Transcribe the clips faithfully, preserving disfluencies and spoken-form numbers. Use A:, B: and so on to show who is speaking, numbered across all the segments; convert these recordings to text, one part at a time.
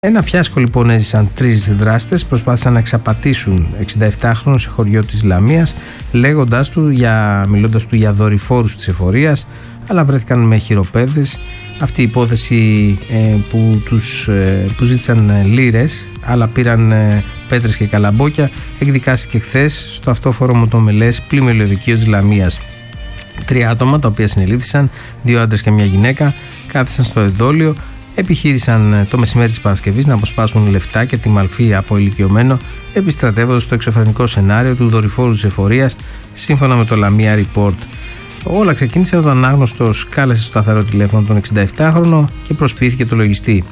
A: Ένα φιάσκο λοιπόν έζησαν τρεις δράστες, προσπάθησαν να εξαπατήσουν εξηνταεφτάχρονο σε χωριό της Λαμίας, λέγοντας του για, μιλώντας του για δορυφόρους της εφορίας, αλλά βρέθηκαν με χειροπέδες. Αυτή η υπόθεση ε, που, τους, ε, που ζήτησαν ε, λίρες, αλλά πήραν ε, πέτρες και καλαμπόκια, εκδικάστηκε χθες στο αυτόφορο μοτομελές πλημμυλιωδικείο της Λαμίας. Τρία άτομα, τα οποία συνελήφθησαν, δύο άντρες και μια γυναίκα, κάθισαν στο εδόλιο. Επιχείρησαν το μεσημέρι της Παρασκευής να αποσπάσουν λεφτά και τη μαλφή από ηλικιωμένο, επιστρατεύοντας στο εξωφρενικό σενάριο του δορυφόρου της εφορίας, σύμφωνα με το Lamia Report. Όλα ξεκίνησαν όταν άγνωστος κάλεσε στο σταθερό τηλέφωνο τον εξηνταεφτάχρονο και προσποιήθηκε το λογιστή.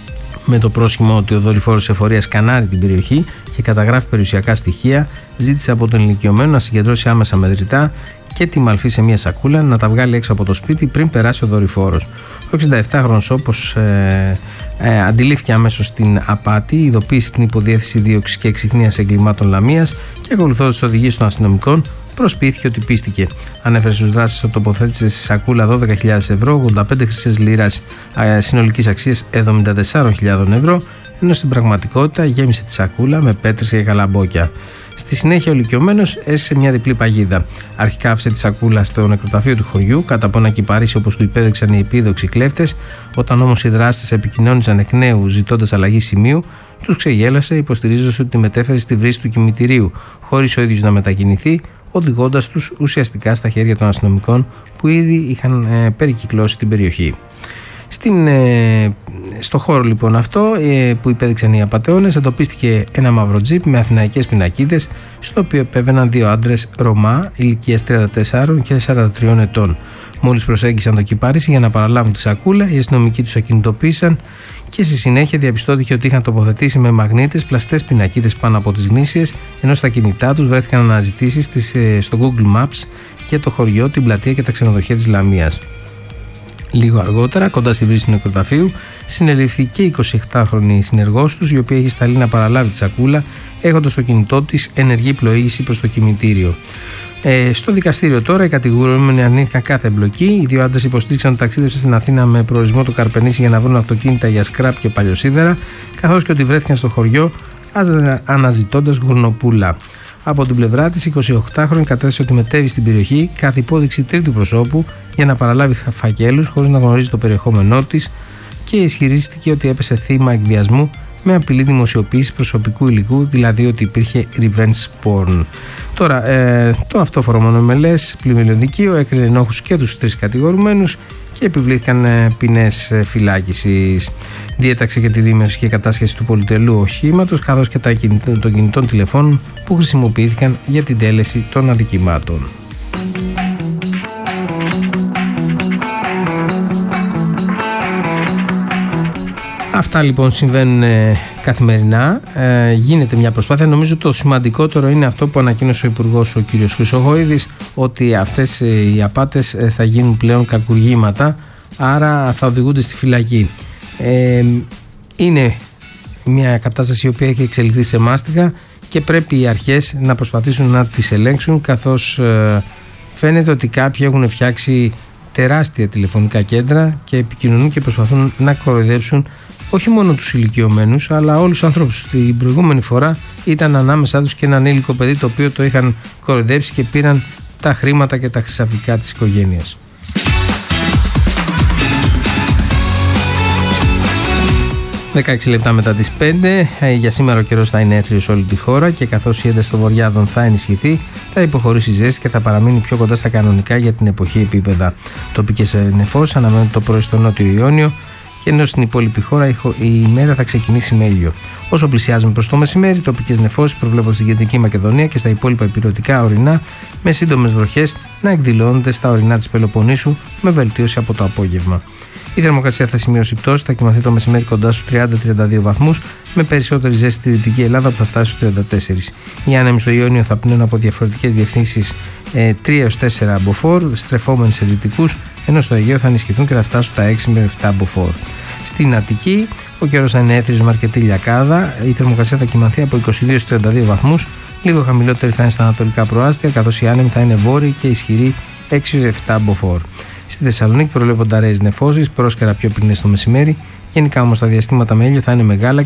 A: Με το πρόσχημα ότι ο δορυφόρος της εφορίας σκανάρει την περιοχή και καταγράφει περιουσιακά στοιχεία, ζήτησε από τον ηλικιωμένο να συγκεντρώσει άμεσα μετρητά και τη μαλφή σε μια σακούλα, να τα βγάλει έξω από το σπίτι πριν περάσει ο δορυφόρος. Ο εξηνταεφτάχρονος, όπως ε, ε, αντιλήφθηκε αμέσως την απάτη, ειδοποίησε την Υποδιεύθυνση Δίωξης και Εξυχνίας Εγκλημάτων Λαμίας και, ακολουθώντας τις οδηγίες των αστυνομικών, προσποιήθηκε ότι πίστηκε. Ανέφερε στους δράστες ότι τοποθέτησε σε σακούλα δώδεκα χιλιάδες ευρώ, ογδόντα πέντε χρυσές λίρες ε, συνολικής αξίας εβδομήντα τέσσερις χιλιάδες ευρώ, ενώ στην πραγματικότητα γέμισε τη σακούλα με πέτρες και καλαμπόκια. Στη συνέχεια, ο ηλικιωμένος έζησε μια διπλή παγίδα. Αρχικά άφησε τη σακούλα στο νεκροταφείο του χωριού, κατά από ένα κυπαρίσι όπως του υπέδειξαν οι επίδοξοι κλέφτες. Όταν όμως οι δράστες επικοινώνησαν εκ νέου ζητώντας αλλαγή σημείου, τους ξεγέλασε, υποστηρίζοντας ότι τη μετέφερε στη βρύση του κημητηρίου, χωρίς ο ίδιος να μετακινηθεί, οδηγώντας τους ουσιαστικά στα χέρια των αστυνομικών που ήδη είχαν ε, περικυκλώσει την περιοχή. Στην, ε, στο χώρο λοιπόν αυτό ε, που υπέδειξαν οι απατεώνες, εντοπίστηκε ένα μαύρο τζιπ με αθηναϊκές πινακίδες, στο οποίο επέβαιναν δύο άντρες Ρωμά ηλικίας τριάντα τέσσερα και σαράντα τρία ετών. Μόλις προσέγγισαν το κυπάρισι για να παραλάβουν τη σακούλα, οι αστυνομικοί τους ακινητοποίησαν και στη συνέχεια διαπιστώθηκε ότι είχαν τοποθετήσει με μαγνήτες πλαστές πινακίδες πάνω από τις γνήσιες, ενώ στα κινητά τους βρέθηκαν αναζητήσεις ε, στο Google Maps για το χωριό, την πλατεία και τα ξενοδοχεία της Λαμίας. Λίγο αργότερα, κοντά στη βρύση του νεκροταφείου, συνελήφθη και η εικοσιεπτάχρονη συνεργός τους, η οποία είχε σταλεί να παραλάβει τη σακούλα, έχοντας το κινητό της ενεργή πλοήγηση προς το κημητήριο. Ε, στο δικαστήριο τώρα, οι κατηγορούμενοι αρνήθηκαν κάθε εμπλοκή. Οι δύο άντρες υποστήριξαν ότι ταξίδευσαν στην Αθήνα με προορισμό το Καρπενήσι για να βρουν αυτοκίνητα για σκράπ και παλιοσίδερα, καθώς και ότι βρέθηκαν στο χωριό αναζητώντας γουρνοπούλα. Από την πλευρά της, η εικοσιοκτάχρονη κατέθεσε ότι μετέβη στην περιοχή κάθε υπόδειξη τρίτου προσώπου για να παραλάβει φακέλους χωρίς να γνωρίζει το περιεχόμενό της και ισχυρίστηκε ότι έπεσε θύμα εκβιασμού με απειλή δημοσιοποίηση προσωπικού υλικού, δηλαδή ότι υπήρχε revenge porn. Τώρα, ε, το αυτόφορο μονομελές πλημμυλιωδικείο έκρινε ενόχους και τους τρεις κατηγορουμένους και επιβλήθηκαν ε, ποινές ε, φυλάκισης. Διέταξε και τη δίμευση και κατάσχεση του πολυτελού οχήματος, καθώς και τα κινητών, των κινητών τηλεφώνων που χρησιμοποιήθηκαν για την τέλεση των αδικημάτων. Αυτά λοιπόν συμβαίνουν ε, καθημερινά, ε, γίνεται μια προσπάθεια. Νομίζω το σημαντικότερο είναι αυτό που ανακοίνωσε ο Υπουργός ο κ. Χρυσοχοΐδης, ότι αυτές ε, οι απάτες ε, θα γίνουν πλέον κακουργήματα, άρα θα οδηγούνται στη φυλακή. Ε, είναι μια κατάσταση η οποία έχει εξελιχθεί σε μάστιγα και πρέπει οι αρχές να προσπαθήσουν να τις ελέγξουν, καθώς ε, φαίνεται ότι κάποιοι έχουν φτιάξει τεράστια τηλεφωνικά κέντρα και επικοινωνούν και προσπαθούν να κοροϊδέψουν όχι μόνο τους ηλικιωμένους, αλλά όλους τους ανθρώπους. Την προηγούμενη φορά ήταν ανάμεσά τους και ένα ανήλικο παιδί, το οποίο το είχαν κοροϊδέψει και πήραν τα χρήματα και τα χρυσαφικά της οικογένειας. δεκαέξι λεπτά μετά τις πέντε, για σήμερα ο καιρός θα είναι έθριος σε όλη τη χώρα και καθώς η ένταση των βορειάδων θα ενισχυθεί, θα υποχωρήσει η ζέστη και θα παραμείνει πιο κοντά στα κανονικά για την εποχή επίπεδα. Τοπικές νεφώσεις αναμένουν το πρωί στο νότιο Ιόνιο, και ενώ στην υπόλοιπη χώρα η ημέρα θα ξεκινήσει με ήλιο. Όσο πλησιάζουμε προς το μεσημέρι, τοπικές νεφώσεις προβλέπονται στην Κεντρική Μακεδονία και στα υπόλοιπα ηπειρωτικά ορεινά, με σύντομες βροχές να εκδηλώνονται στα ορεινά της Πελοποννήσου, με βελτίωση από το απόγευμα. Η θερμοκρασία θα σημειώσει πτώση, θα κοιμαθεί το μεσημέρι κοντά στους τριάντα με τριάντα δύο βαθμούς, με περισσότερη ζέστη στη Δυτική Ελλάδα που θα φτάσει στους τριάντα τέσσερα. Οι άνεμοι στο Ιόνιο θα πνέουν από διαφορετικές διευθύνσεις ε, τρία έως τέσσερα μποφόρ, στρεφόμενοι σε δυτικούς, ενώ στο Αιγαίο θα ενισχυθούν και θα φτάσουν στα έξι με επτά μποφόρ. Στην Αττική, ο καιρός θα είναι έθριος με αρκετή λιακάδα, η θερμοκρασία θα κοιμαθεί από είκοσι δύο στους τριάντα δύο βαθμούς, λίγο χαμηλότερη θα είναι στα ανατολικά προάστια, καθώς οι άνεμοι θα είναι βόρειοι και ισχυροί έξι με επτά μποφόρ. Στη Θεσσαλονίκη προβλέπονται αραιές νεφώσεις, πρόσκαιρα πιο πυκνές το μεσημέρι, Γενικά όμως τα διαστήματα με ήλιο θα είναι μεγάλα